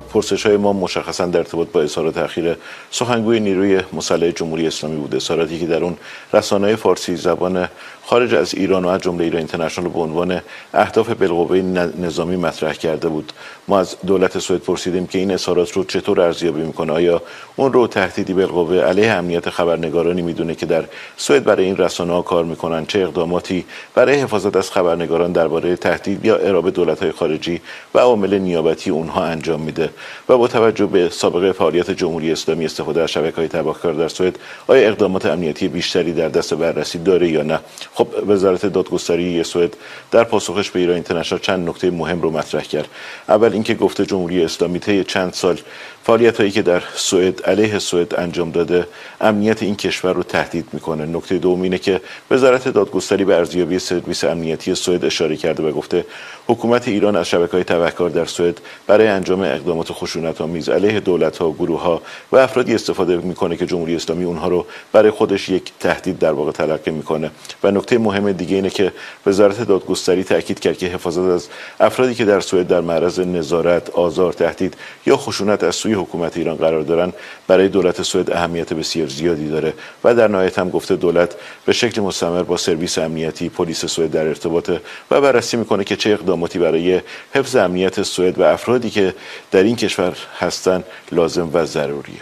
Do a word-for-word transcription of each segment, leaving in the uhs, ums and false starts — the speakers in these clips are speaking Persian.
پرسش‌های ما مشخصاً در ارتباط با اظهارات اخیر سخنگوی نیروی مسلح جمهوری اسلامی بود، اظهاراتی که در اون رسانه‌های فارسی زبان خارج از ایران و از جمله ایران اینترنشنال به عنوان اهداف بالقوه نظامی مطرح کرده بود. ما از دولت سوئد پرسیدیم که این اظهارات رو چطور ارزیابی میکنه. آیا اون رو تهدیدی بالقوه علیه امنیت خبرنگارانی میدونه که در سوئد برای این رسانه‌ها کار میکنن؟ چه اقداماتی برای حفاظت از خبرنگاران درباره تهدید یا ارهاب دولت‌های خارجی و عوامل نیابتی اونها انجام میده؟ و با توجه به سابقه فعالیت جمهوری اسلامی استفاده از شبکه‌های تبهکار در سوئد، آیا اقدامات امنیتی بیشتری در دست بررسی داره یا نه؟ خب وزارت دادگستری سوئد در پاسخش به ایران اینترنشنال چند نکته مهم رو مطرح کرد. اول اینکه گفته جمهوری اسلامی طی چند سال فعالیت‌هایی که در سوئد علیه سوئد انجام داده امنیت این کشور رو تهدید میکنه. نکته دوم اینه که وزارت دادگستری به ارزیابی سرویس امنیتی سوئد اشاره کرده و گفته حکومت ایران از شبکه‌های تبهکار در سوئد برای انجام اقدامات خشونت‌آمیز علیه دولت‌ها و گروه‌ها و افرادی استفاده میکنه که جمهوری اسلامی اونها رو برای خودش یک تهدید در واقع تلقی میکنه. و نکته مهم دیگه اینه که وزارت دادگستری تاکید کرد که حفاظت از افرادی که در سوئد در معرض نظارت، آزار، تهدید یا خشونت از سوی حکومت ایران قرار دارن برای دولت سوئد اهمیت بسیار زیادی داره. و در نهایت هم گفته دولت به شکل مستمر با سرویس امنیتی پلیس سوئد در ارتباطه و بررسی میکنه که چه اقداماتی برای حفظ امنیت سوئد و افرادی که در این کشور هستن لازم و ضروریه.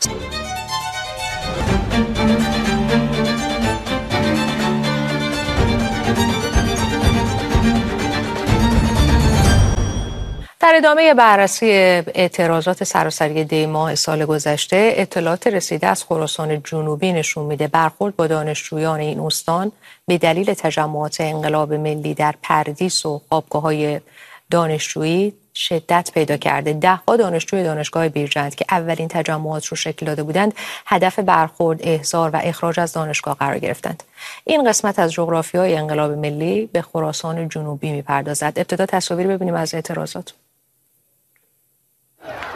در ادامه بررسی اعتراضات سراسری دی ماه سال گذشته، اطلاعات رسیده از خراسان جنوبی نشون میده برخورد با دانشجویان این استان به دلیل تجمعات انقلاب ملی در پردیس و خوابگاه‌های دانشجویی شدت پیدا کرده. ده‌ها دانشجوی دانشگاه بیرجند که اولین تجمعات رو شکل داده بودند، هدف برخورد، احضار و اخراج از دانشگاه قرار گرفتند. این قسمت از جغرافیای انقلاب ملی به خراسان جنوبی میپردازد. ابتدا تصاویر ببینیم از اعتراضات.